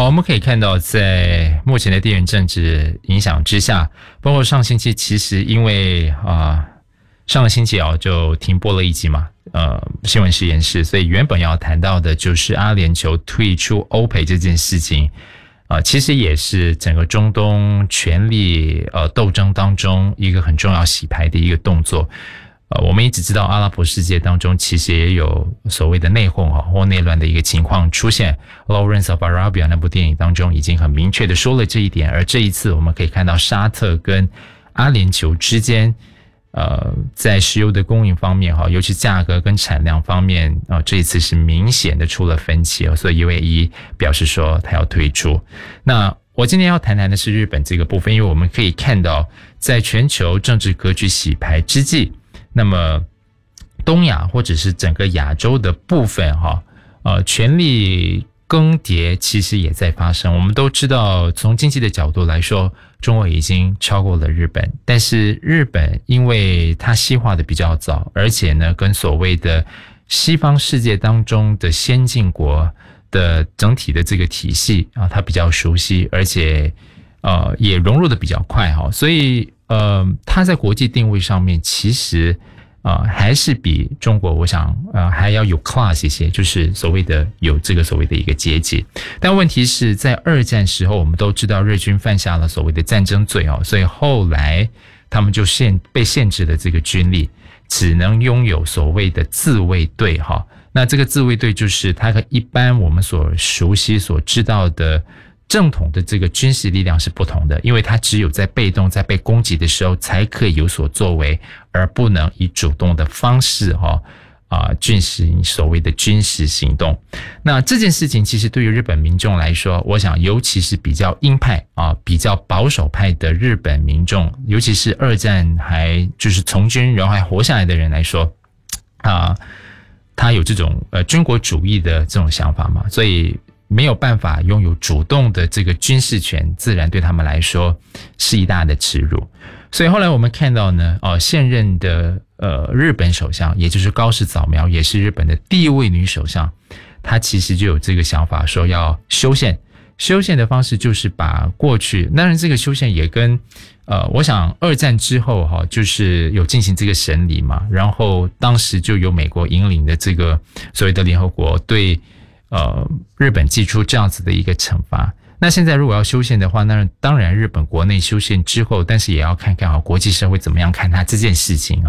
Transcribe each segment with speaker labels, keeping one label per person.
Speaker 1: 好，我们可以看到，在目前的地缘政治影响之下，包括上星期，其实因为上个星期就停播了一集嘛，新闻实验室，所以原本要谈到的就是阿联酋退出欧佩这件事情，其实也是整个中东权力斗争当中一个很重要洗牌的一个动作。我们一直知道阿拉伯世界当中其实也有所谓的内讧或内乱的一个情况出现。Lawrence of Arabia 那部电影当中已经很明确的说了这一点，而这一次我们可以看到沙特跟阿联酋之间在石油的供应方面尤其价格跟产量方面这一次是明显的出了分歧所以 UAE 表示说他要退出。那我今天要谈谈的是日本这个部分，因为我们可以看到在全球政治格局洗牌之际，那么东亚或者是整个亚洲的部分权力更迭其实也在发生。我们都知道从经济的角度来说，中国已经超过了日本，但是日本因为它西化的比较早，而且呢跟所谓的西方世界当中的先进国的整体的这个体系它比较熟悉，而且也融入的比较快所以它在国际定位上面其实还是比中国我想还要有 class 一些，就是所谓的有这个所谓的一个阶级。但问题是在二战时候我们都知道日军犯下了所谓的战争罪所以后来他们就被限制了这个军力，只能拥有所谓的自卫队那这个自卫队就是它和一般我们所熟悉所知道的正统的这个军事力量是不同的，因为它只有在被动在被攻击的时候才可以有所作为，而不能以主动的方式进行所谓的军事行动。那这件事情其实对于日本民众来说，我想尤其是比较鹰派比较保守派的日本民众，尤其是二战还就是从军然后还活下来的人来说他有这种军国主义的这种想法嘛，所以没有办法拥有主动的这个军事权，自然对他们来说是一大的耻辱。所以后来我们看到呢现任的日本首相，也就是高市早苗，也是日本的第一位女首相，她其实就有这个想法说要修宪。修宪的方式就是把过去，当然这个修宪也跟我想二战之后就是有进行这个审理嘛，然后当时就由美国引领的这个所谓的联合国对日本寄出这样子的一个惩罚。那现在如果要修宪的话，那当然日本国内修宪之后，但是也要看看国际社会怎么样看他这件事情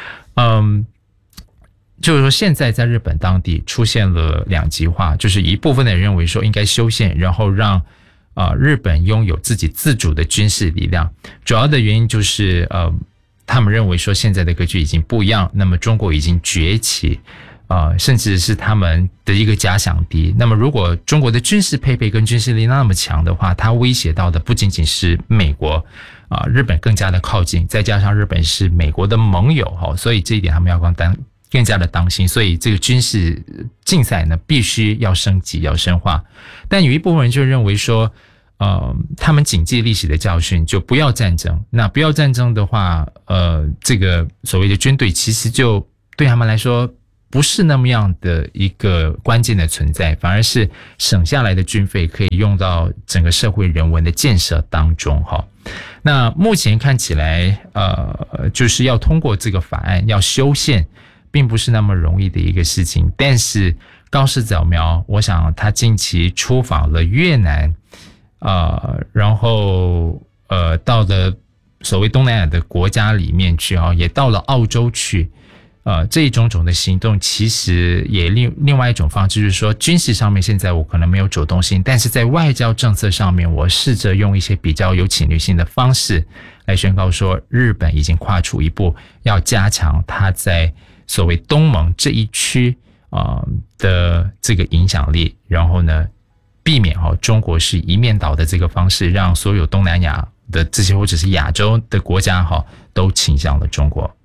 Speaker 1: 就是说现在在日本当地出现了两极化，就是一部分的人认为说应该修宪，然后让日本拥有自己自主的军事力量。主要的原因就是他们认为说现在的格局已经不一样，那么中国已经崛起甚至是他们的一个假想敌。那么如果中国的军事配备跟军事力那么强的话，它威胁到的不仅仅是美国日本更加的靠近，再加上日本是美国的盟友所以这一点他们要更加的当心。所以这个军事竞赛呢必须要升级要深化。但有一部分人就认为说他们谨记历史的教训，就不要战争。那不要战争的话这个所谓的军队其实就对他们来说不是那么样的一个关键的存在，反而是省下来的军费可以用到整个社会人文的建设当中那目前看起来就是要通过这个法案要修宪并不是那么容易的一个事情。但是高市早苗我想他近期出访了越南然后到了所谓东南亚的国家里面去也到了澳洲去这一种的行动其实也另外一种方式，就是说军事上面现在我可能没有主动性，但是在外交政策上面我试着用一些比较有侵略性的方式来宣告说日本已经跨出一步，要加强它在所谓东盟这一区的这个影响力，然后呢避免中国是一面倒的这个方式，让所有东南亚的这些或者是亚洲的国家都倾向了中国。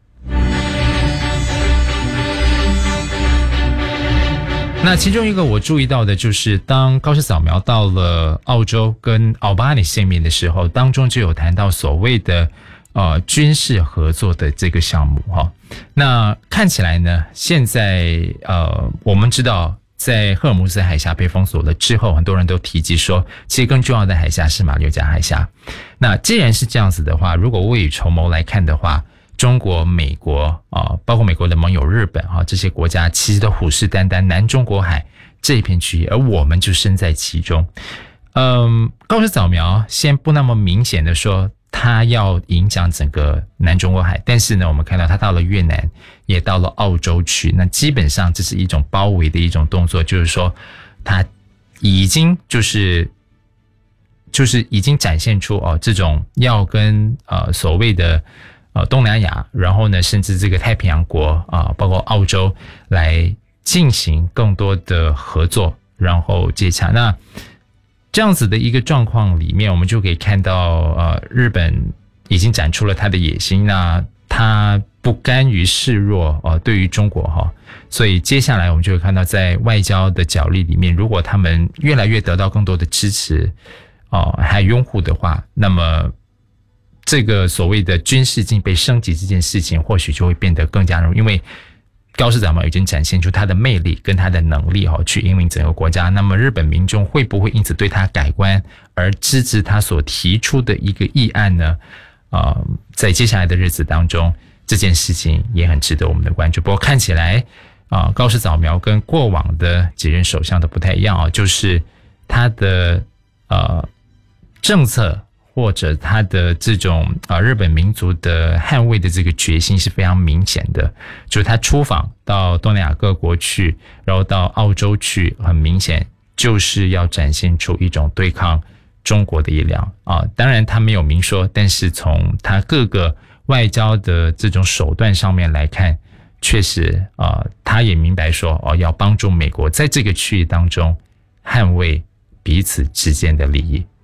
Speaker 1: 那其中一个我注意到的就是当高市早苗到了澳洲跟奥巴马见面的时候，当中就有谈到所谓的军事合作的这个项目那看起来呢现在我们知道在赫尔木斯海峡被封锁了之后，很多人都提及说，其实更重要的海峡是马六甲海峡。那既然是这样子的话，如果未雨绸缪来看的话，中国、美国包括美国的盟友日本这些国家其实都虎视眈眈南中国海这一片区域，而我们就身在其中。高市早苗先不那么明显的说它要影响整个南中国海，但是呢，我们看到它到了越南，也到了澳洲去，那基本上这是一种包围的一种动作，就是说它已经就是已经展现出这种要跟所谓的东南亚，然后呢甚至这个太平洋国包括澳洲来进行更多的合作，然后接洽。那这样子的一个状况里面，我们就可以看到日本已经展出了他的野心，那他不甘于示弱对于中国所以接下来我们就会看到在外交的角力里面，如果他们越来越得到更多的支持还拥护的话，那么这个所谓的军事境被升级这件事情或许就会变得更加容易，因为高市早苗已经展现出他的魅力跟他的能力去引领整个国家，那么日本民众会不会因此对他改观而支持他所提出的一个议案呢？在接下来的日子当中，这件事情也很值得我们的关注。不过看起来高市早苗跟过往的几任首相都不太一样就是他的政策或者他的这种日本民族的捍卫的这个决心是非常明显的，就是他出访到东南亚各国去，然后到澳洲去，很明显就是要展现出一种对抗中国的力量当然他没有明说，但是从他各个外交的这种手段上面来看，确实他也明白说要帮助美国在这个区域当中捍卫彼此之间的利益。